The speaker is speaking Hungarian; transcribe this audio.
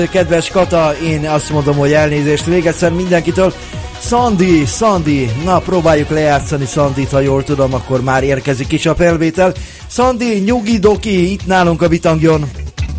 Kedves Kata, én azt mondom, hogy elnézést még egyszer mindenkitől. Szandi, na próbáljuk lejátszani Szandit, ha jól tudom, akkor már érkezik is a felvétel. Szandi, nyugi doki, itt nálunk a Bitangyon.